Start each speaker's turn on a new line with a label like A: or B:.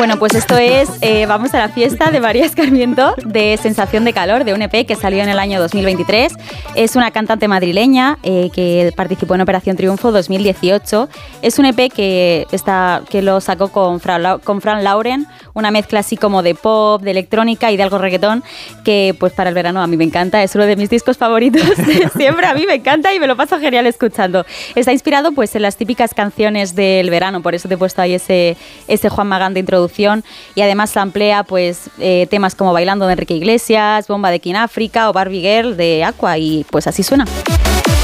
A: Bueno, pues esto es Vamos a la fiesta de María Escarmiento, de Sensación de Calor, de un EP que salió en el año 2023. Es una cantante madrileña que participó en Operación Triunfo 2018. Es un EP que lo sacó con Fran Lauren, una mezcla así como de pop, de electrónica y de algo reggaetón, que pues para el verano a mí me encanta, es uno de mis discos favoritos de siempre, a mí me encanta y me lo paso genial escuchando. Está inspirado pues en las típicas canciones del verano, por eso te he puesto ahí ese Juan Magán de introducción, y además samplea pues temas como Bailando de Enrique Iglesias, Bomba de King África o Barbie Girl de Aqua, y pues así suena.